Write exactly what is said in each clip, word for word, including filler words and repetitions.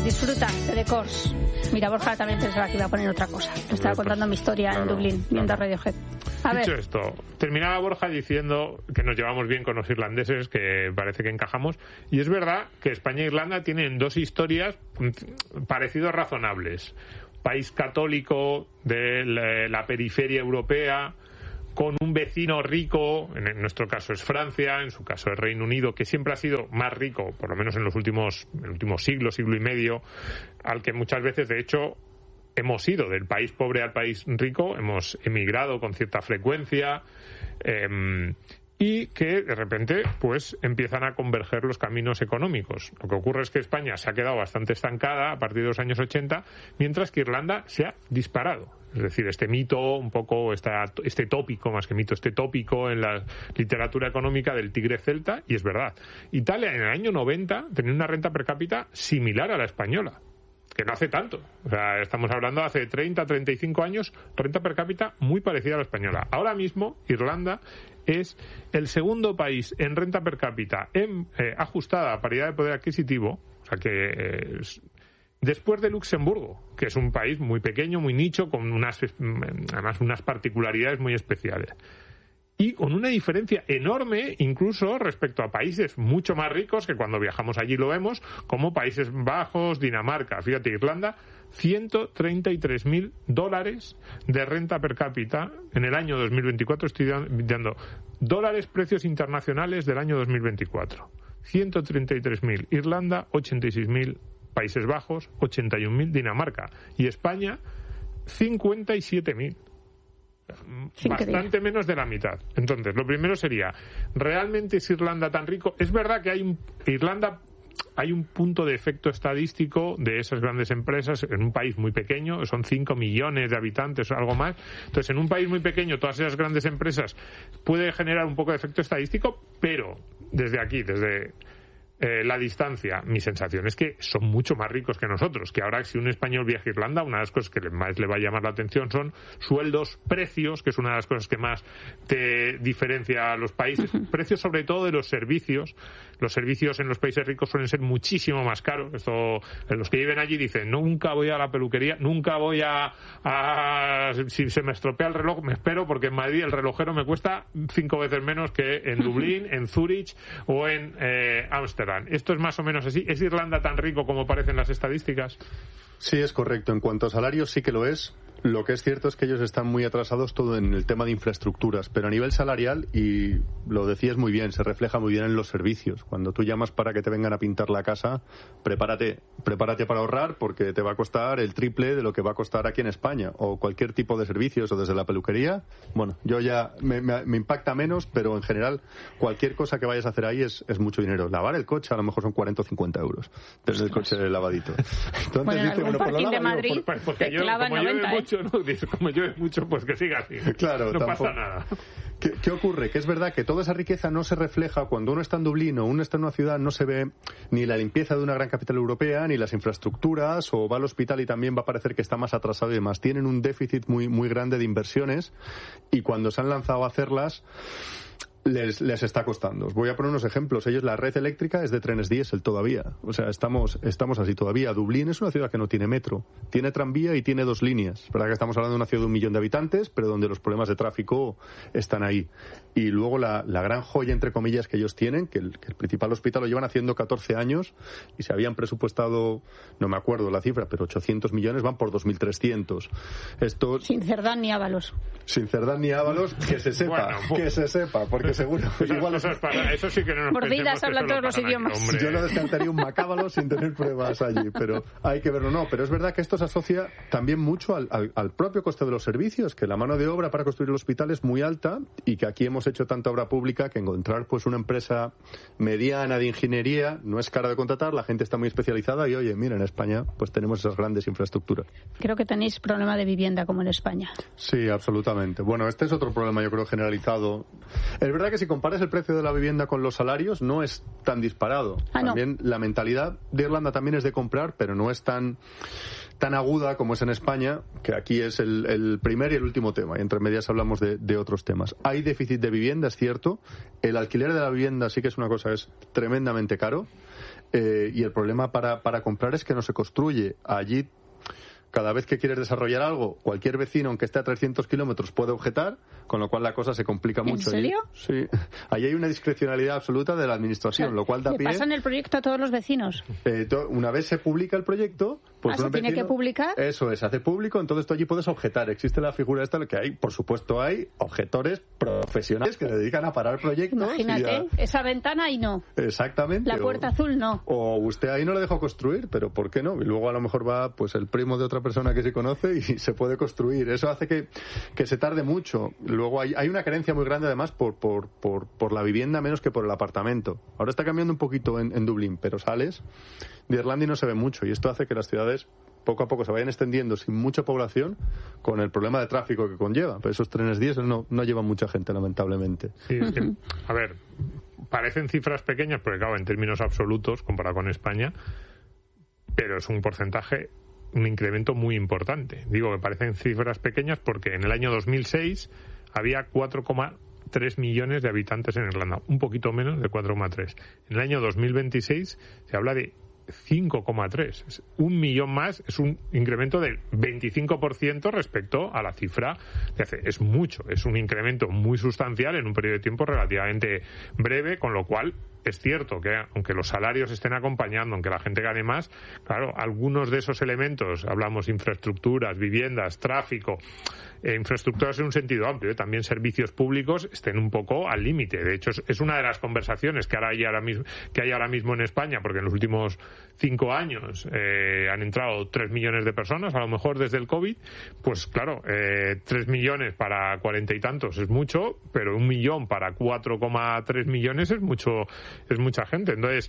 disfruta de The Course. Mira, Borja también pensaba que iba a poner otra cosa. Te estaba contando mi historia claro, en Dublín, viendo claro. Radiohead. A Dicho ver. esto, terminaba Borja diciendo que nos llevamos bien con los irlandeses, que parece que encajamos, y es verdad que España e Irlanda tienen dos historias parecidos razonables. País católico de la, la periferia europea, con un vecino rico, en nuestro caso es Francia, en su caso es Reino Unido, que siempre ha sido más rico, por lo menos en los últimos, en el último siglo, siglo y medio, al que muchas veces, de hecho, hemos ido del país pobre al país rico, hemos emigrado con cierta frecuencia, eh, y que de repente pues empiezan a converger los caminos económicos. Lo que ocurre es que España se ha quedado bastante estancada a partir de los años ochenta, mientras que Irlanda se ha disparado. Es decir, este mito, un poco esta, este tópico, más que mito, este tópico en la literatura económica del tigre celta, y es verdad. Italia en el año noventa tenía una renta per cápita similar a la española, que no hace tanto. O sea, estamos hablando de hace treinta, treinta y cinco años, renta per cápita muy parecida a la española. Ahora mismo, Irlanda es el segundo país en renta per cápita en, eh, ajustada a paridad de poder adquisitivo, o sea que eh, es, después de Luxemburgo, que es un país muy pequeño, muy nicho, con unas, además unas particularidades muy especiales. Y con una diferencia enorme, incluso respecto a países mucho más ricos, que cuando viajamos allí lo vemos, como Países Bajos, Dinamarca. Fíjate, Irlanda, ciento treinta y tres mil dólares de renta per cápita en el año dos mil veinticuatro. Estoy dando dólares precios internacionales del año dos mil veinticuatro. ciento treinta y tres mil. Irlanda, ochenta y seis mil. Países Bajos, ochenta y un mil. Dinamarca. Y España, cincuenta y siete mil. Bastante menos de la mitad. Entonces, lo primero sería, ¿realmente es Irlanda tan rico? Es verdad que hay un, Irlanda hay un punto de efecto estadístico de esas grandes empresas en un país muy pequeño, son cinco millones de habitantes o algo más. Entonces, en un país muy pequeño, todas esas grandes empresas puede generar un poco de efecto estadístico, pero desde aquí, desde Eh, la distancia, mi sensación es que son mucho más ricos que nosotros, que ahora si un español viaja a Irlanda, una de las cosas que más le va a llamar la atención son sueldos, precios, que es una de las cosas que más te diferencia a los países, precios sobre todo de los servicios. Los servicios en los países ricos suelen ser muchísimo más caros. Esto, los que viven allí dicen, nunca voy a la peluquería, nunca voy a, a si se me estropea el reloj, me espero, porque en Madrid el relojero me cuesta cinco veces menos que en Dublín, en Zúrich o en eh, Ámsterdam. ¿Esto es más o menos así? ¿Es Irlanda tan rico como parecen las estadísticas? Sí, es correcto. En cuanto a salarios, sí que lo es. Lo que es cierto es que ellos están muy atrasados todo en el tema de infraestructuras, pero a nivel salarial, y lo decías muy bien, se refleja muy bien en los servicios. Cuando tú llamas para que te vengan a pintar la casa, prepárate, prepárate para ahorrar, porque te va a costar el triple de lo que va a costar aquí en España, o cualquier tipo de servicios, o desde la peluquería. Bueno, yo ya me, me, me impacta menos, pero en general cualquier cosa que vayas a hacer ahí es, es mucho dinero. Lavar el coche a lo mejor son cuarenta o cincuenta euros desde el coche lavadito. Entonces, bueno, en dice, algún bueno, parking pues de Madrid yo, por, porque te yo, clavan como noventa, llueve ¿eh? mucho, ¿no? Dice, como llueve mucho, pues que siga así. Claro, no tampoco. pasa nada. ¿Qué, ¿Qué ocurre? Que es verdad que toda esa riqueza no se refleja cuando uno está en Dublín o uno está en una ciudad, no se ve ni la limpieza de una gran capital europea, ni las infraestructuras, o va al hospital y también va a parecer que está más atrasado y demás. Tienen un déficit muy, muy grande de inversiones, y cuando se han lanzado a hacerlas, Les, les está costando. Os voy a poner unos ejemplos. Ellos, la red eléctrica es de trenes diésel todavía. O sea, estamos, estamos así todavía. Dublín es una ciudad que no tiene metro. Tiene tranvía y tiene dos líneas. Es verdad que estamos hablando de una ciudad de un millón de habitantes, pero donde los problemas de tráfico están ahí. Y luego la, la gran joya, entre comillas, que ellos tienen, que el, que el principal hospital lo llevan haciendo catorce años y se habían presupuestado, no me acuerdo la cifra, pero ochocientos millones, van por dos mil trescientos. Esto, sin Cerdán ni Ábalos. Sin Cerdán ni Ábalos, que se sepa, bueno, que se sepa, porque seguro. Igual es para, eso sí que no nos Mordidas hablan todos los idiomas. Hombre. Yo no descartaría un Macábalo sin tener pruebas allí, pero hay que verlo. No, pero es verdad que esto se asocia también mucho al, al, al propio coste de los servicios, que la mano de obra para construir el hospital es muy alta, y que aquí hemos hecho tanta obra pública que encontrar pues una empresa mediana de ingeniería no es cara de contratar, la gente está muy especializada y, oye, mira, en España pues tenemos esas grandes infraestructuras. Creo que tenéis problema de vivienda como en España. Sí, absolutamente. Bueno, este es otro problema, yo creo, generalizado. Es verdad que si comparas el precio de la vivienda con los salarios, no es tan disparado. Ah, no. También la mentalidad de Irlanda también es de comprar, pero no es tan tan aguda como es en España, que aquí es el, el primer y el último tema, y entre medias hablamos de, de otros temas. Hay déficit de vivienda, es cierto. El alquiler de la vivienda sí que es una cosa, es tremendamente caro. eh, y el problema para, para comprar es que no se construye. Allí, cada vez que quieres desarrollar algo, cualquier vecino, aunque esté a trescientos kilómetros, puede objetar, con lo cual la cosa se complica mucho. ¿En serio? Allí, sí. Allí hay una discrecionalidad absoluta de la administración, o sea, lo cual da ¿le pie... pasan el proyecto a todos los vecinos? Eh, to, una vez se publica el proyecto... Pues ¿Ah, se tiene vecino, que publicar? Eso es, hace público, entonces tú allí puedes objetar. Existe la figura esta, que hay, por supuesto, hay objetores profesionales que se dedican a parar proyectos. Imagínate, a... esa ventana ahí no. Exactamente. La puerta o, azul no. O usted ahí no le dejó construir, pero ¿por qué no? Y luego a lo mejor va pues el primo de otra persona que se conoce y se puede construir. Eso hace que, que se tarde mucho. Luego hay, hay una carencia muy grande además por, por, por, por la vivienda menos que por el apartamento. Ahora está cambiando un poquito en, en Dublín, pero sales de Irlanda y no se ve mucho. Y esto hace que las ciudades poco a poco se vayan extendiendo sin mucha población, con el problema de tráfico que conlleva. Pero esos trenes diésel no, no llevan mucha gente, lamentablemente. Sí, es que, a ver, parecen cifras pequeñas, porque claro, en términos absolutos, comparado con España, pero es un porcentaje, un incremento muy importante. Digo que parecen cifras pequeñas porque en el año dos mil seis había cuatro coma tres millones de habitantes en Irlanda, un poquito menos de cuatro coma tres. En el año dos mil veintiséis se habla de cinco coma tres. Un millón más, es un incremento del veinticinco por ciento respecto a la cifra de hace. Es mucho, es un incremento muy sustancial en un periodo de tiempo relativamente breve, con lo cual es cierto que aunque los salarios estén acompañando, aunque la gente gane más, claro, algunos de esos elementos, hablamos infraestructuras, viviendas, tráfico, eh, infraestructuras en un sentido amplio, eh, también servicios públicos, estén un poco al límite. De hecho, es, es una de las conversaciones que, ahora hay ahora mismo, que hay ahora mismo en España, porque en los últimos cinco años eh, han entrado tres millones de personas, a lo mejor desde el COVID, pues claro, eh, tres millones para cuarenta y tantos es mucho, pero un millón para cuatro coma tres millones es mucho, es mucha gente. Entonces,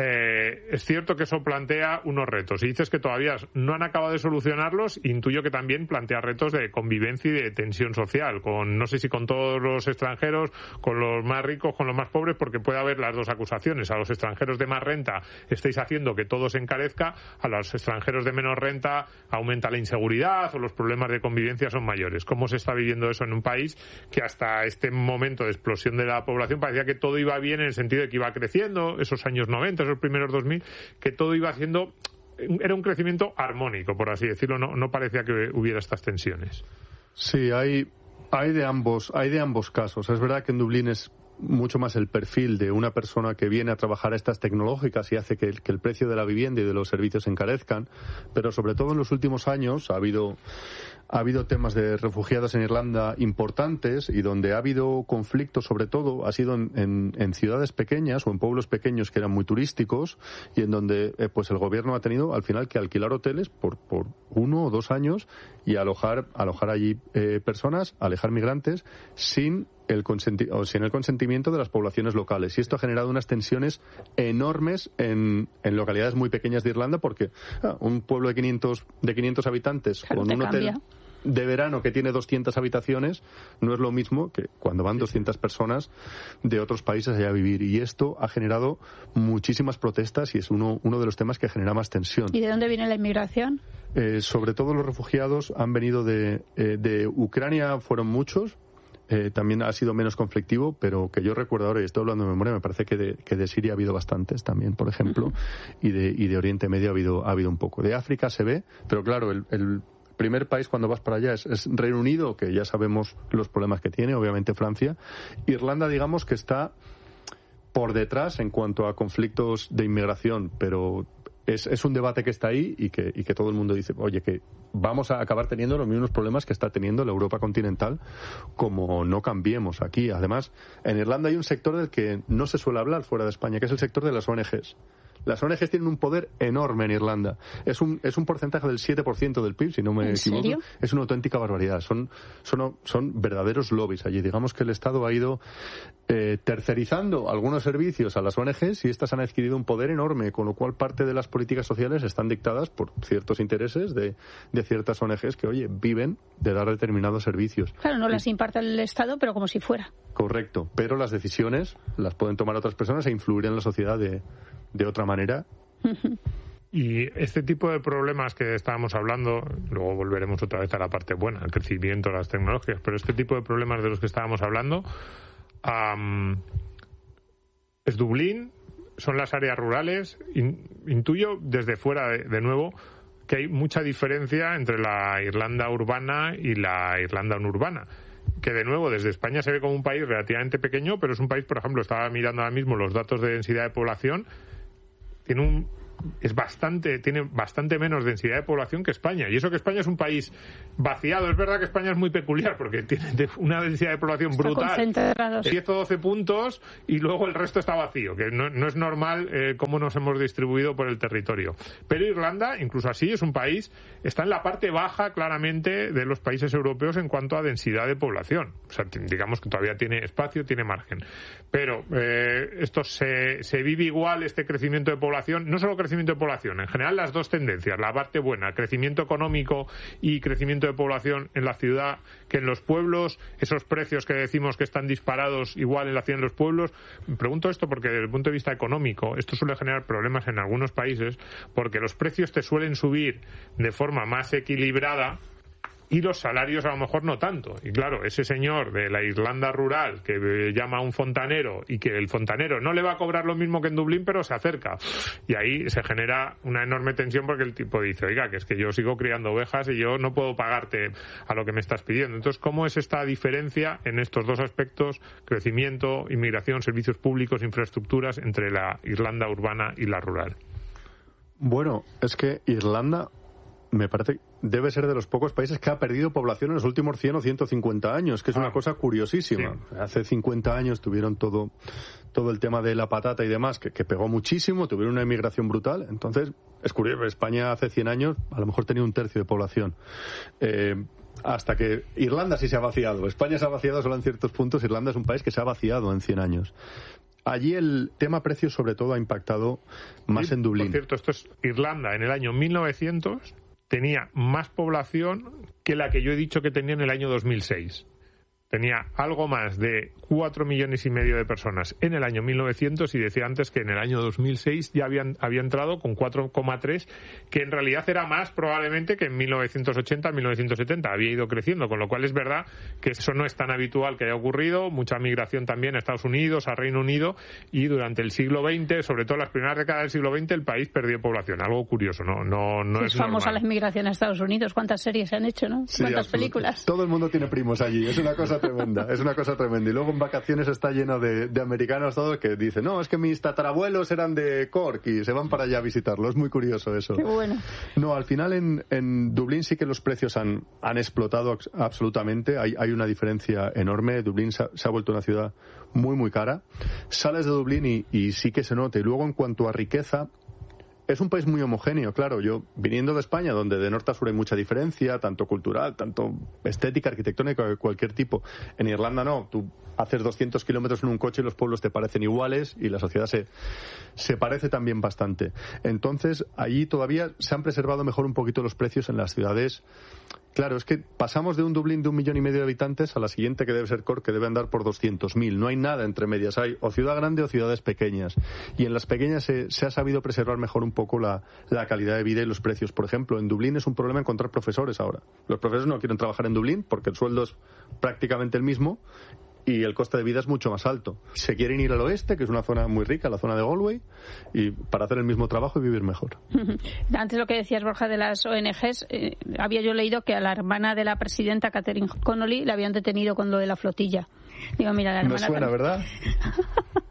eh, es cierto que eso plantea unos retos. Y dices que todavía no han acabado de solucionarlos, intuyo que también plantea retos de convivencia y de tensión social, con no sé si con todos los extranjeros, con los más ricos, con los más pobres, porque puede haber las dos acusaciones. A los extranjeros de más renta estáis haciendo que todo se encarezca, a los extranjeros de menos renta aumenta la inseguridad o los problemas de convivencia son mayores. ¿Cómo se está viviendo eso en un país que hasta este momento de explosión de la población parecía que todo iba bien en el sentido de que iba creciendo, esos años noventa, esos primeros dos mil, que todo iba haciendo, era un crecimiento armónico, por así decirlo, no, no parecía que hubiera estas tensiones? Sí, hay, hay de ambos, hay de ambos casos. Es verdad que en Dublín es mucho más el perfil de una persona que viene a trabajar a estas tecnológicas y hace que el, que el precio de la vivienda y de los servicios se encarezcan, pero sobre todo en los últimos años ha habido ha habido temas de refugiados en Irlanda importantes, y donde ha habido conflictos, sobre todo ha sido en, en, en ciudades pequeñas o en pueblos pequeños que eran muy turísticos, y en donde eh, pues el gobierno ha tenido al final que alquilar hoteles por, por uno o dos años y alojar alojar allí eh, personas, alejar migrantes sin el consenti- o sin el consentimiento de las poblaciones locales. Y esto ha generado unas tensiones enormes en, en localidades muy pequeñas de Irlanda, porque ah, un pueblo de quinientos, de quinientos habitantes claro, con un hotel cambia. de verano que tiene doscientas habitaciones no es lo mismo que cuando van doscientas personas de otros países allá a vivir. Y esto ha generado muchísimas protestas y es uno, uno de los temas que genera más tensión. ¿Y de dónde viene la inmigración? Eh, sobre todo los refugiados han venido de, eh, de Ucrania, fueron muchos. Eh, también ha sido menos conflictivo, pero que yo recuerdo ahora, y estoy hablando de memoria, me parece que de, que de Siria ha habido bastantes también, por ejemplo, uh-huh. y de y de Oriente Medio ha habido ha habido un poco. De África se ve, pero claro, el, el primer país cuando vas para allá es, es Reino Unido, que ya sabemos los problemas que tiene, obviamente Francia. Irlanda, digamos que está por detrás en cuanto a conflictos de inmigración, pero es, es un debate que está ahí y que, y que todo el mundo dice, oye, que vamos a acabar teniendo los mismos problemas que está teniendo la Europa continental como no cambiemos aquí. Además, en Irlanda hay un sector del que no se suele hablar fuera de España, que es el sector de las O N Ges. Las O N Ges tienen un poder enorme en Irlanda. Es un, es un porcentaje del siete por ciento del P I B, si no me ¿En equivoco. serio? Es una auténtica barbaridad. Son, son, son verdaderos lobbies allí. Digamos que el Estado ha ido eh, tercerizando algunos servicios a las O N Ges y estas han adquirido un poder enorme, con lo cual parte de las políticas sociales están dictadas por ciertos intereses de, de ciertas O N Ges que, oye, viven de dar determinados servicios. Claro, no las imparte el Estado, pero como si fuera. Correcto, pero las decisiones las pueden tomar otras personas e influir en la sociedad de de otra manera. Y este tipo de problemas que estábamos hablando, luego volveremos otra vez a la parte buena, el crecimiento de las tecnologías, pero este tipo de problemas de los que estábamos hablando, um, es Dublín, son las áreas rurales. In, intuyo desde fuera, de, de nuevo, que hay mucha diferencia entre la Irlanda urbana y la Irlanda no urbana. Que de nuevo desde España se ve como un país relativamente pequeño, pero es un país, por ejemplo, estaba mirando ahora mismo los datos de densidad de población, tiene un es bastante tiene bastante menos densidad de población que España, y eso que España es un país vaciado. Es verdad que España es muy peculiar porque tiene una densidad de población está brutal, diez o doce puntos, y luego el resto está vacío, que no, no es normal eh, cómo nos hemos distribuido por el territorio. Pero Irlanda, incluso así, es un país, está en la parte baja claramente de los países europeos en cuanto a densidad de población. O sea, digamos que todavía tiene espacio, tiene margen, pero eh, esto se, se vive igual, este crecimiento de población, no solo crecimiento de población, en general las dos tendencias, la parte buena, crecimiento económico y crecimiento de población en la ciudad que en los pueblos, esos precios que decimos que están disparados igual en la ciudad y en los pueblos. Me pregunto esto porque desde el punto de vista económico esto suele generar problemas en algunos países, porque los precios te suelen subir de forma más equilibrada y los salarios a lo mejor no tanto. Y claro, ese señor de la Irlanda rural que llama a un fontanero y que el fontanero no le va a cobrar lo mismo que en Dublín, pero se acerca. Y ahí se genera una enorme tensión porque el tipo dice, oiga, que es que yo sigo criando ovejas y yo no puedo pagarte a lo que me estás pidiendo. Entonces, ¿cómo es esta diferencia en estos dos aspectos, crecimiento, inmigración, servicios públicos, infraestructuras, entre la Irlanda urbana y la rural? Bueno, es que Irlanda me parece debe ser de los pocos países que ha perdido población en los últimos cien o ciento cincuenta años, que es ah, una cosa curiosísima. Sí. Hace cincuenta años tuvieron todo todo el tema de la patata y demás, que, que pegó muchísimo, tuvieron una emigración brutal. Entonces, es curioso, España hace cien años a lo mejor tenía un tercio de población. Eh, hasta que Irlanda sí se ha vaciado. España se ha vaciado solo en ciertos puntos. Irlanda es un país que se ha vaciado en cien años. Allí el tema precios sobre todo ha impactado más sí, en Dublín. Por cierto, esto es Irlanda en el año mil novecientos... tenía más población que la que yo he dicho que tenía en el año dos mil seis. Tenía algo más de cuatro millones y medio de personas en el año mil novecientos, y decía antes que en el año dos mil seis ya habían, había entrado con cuatro coma tres, que en realidad era más probablemente que en mil novecientos ochenta, mil novecientos setenta. Había ido creciendo, con lo cual es verdad que eso no es tan habitual que haya ocurrido. Mucha migración también a Estados Unidos, a Reino Unido, y durante el siglo veinte, sobre todo las primeras décadas del siglo veinte, el país perdió población. Algo curioso, ¿no? no, no sí, es es famosa normal. La inmigración a Estados Unidos. ¿Cuántas series se han hecho, no? Sí, ¿cuántas absoluto. películas? Todo el mundo tiene primos allí. Es una cosa tremenda, es una cosa tremenda. Y luego en vacaciones está lleno de, de americanos todos que dicen, no, es que mis tatarabuelos eran de Cork y se van para allá a visitarlo. Es muy curioso eso. Qué bueno. No, al final en, en Dublín sí que los precios han, han explotado absolutamente. Hay, hay una diferencia enorme. Dublín se ha, se ha vuelto una ciudad muy, muy cara. Sales de Dublín y, y sí que se nota. Y luego en cuanto a riqueza, es un país muy homogéneo, claro. Yo, viniendo de España, donde de norte a sur hay mucha diferencia, tanto cultural, tanto estética, arquitectónica, de cualquier tipo. En Irlanda no. Tú haces doscientos kilómetros en un coche y los pueblos te parecen iguales y la sociedad se, se parece también bastante. Entonces, allí todavía se han preservado mejor un poquito los precios en las ciudades. Claro, es que pasamos de un Dublín de un millón y medio de habitantes a la siguiente, que debe ser Cork, que debe andar por doscientos mil. No hay nada entre medias. Hay o ciudad grande o ciudades pequeñas. Y en las pequeñas se, se ha sabido preservar mejor un poco la, la calidad de vida y los precios. Por ejemplo, en Dublín es un problema encontrar profesores ahora. Los profesores no quieren trabajar en Dublín porque el sueldo es prácticamente el mismo y el coste de vida es mucho más alto. Se quieren ir al oeste, que es una zona muy rica, la zona de Galway, y para hacer el mismo trabajo y vivir mejor. Antes lo que decías, Borja, de las O N Ges, eh, había yo leído que a la hermana de la presidenta, Catherine Connolly, la habían detenido con lo de la flotilla. Digo, mira, la hermana no suena, también. ¿verdad?